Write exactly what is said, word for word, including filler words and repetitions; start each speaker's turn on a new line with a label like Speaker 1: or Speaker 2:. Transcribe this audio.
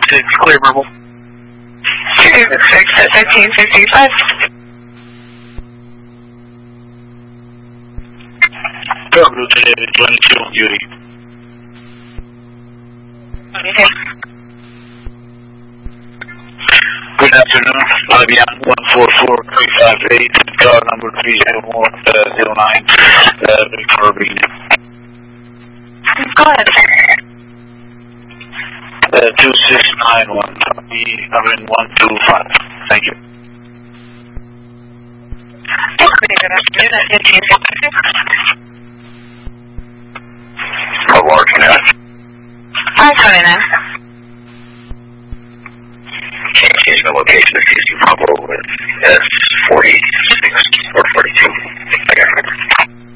Speaker 1: six, clear verbal.
Speaker 2: two six at fifteen fifty-five.
Speaker 1: Lieutenant twenty-two on duty.
Speaker 2: Okay.
Speaker 1: Good afternoon, I B M one four four three five eight, car number three zero one zero nine, uh, for Virginia.
Speaker 2: Go ahead, sir.
Speaker 1: Uh, two six nine one, I mean one two five. Thank you.
Speaker 2: Good afternoon at fifteen fifty-six.
Speaker 1: How large now?
Speaker 2: five twenty-nine.
Speaker 1: Change the location of Houston Bravo with S forty-six or forty-two.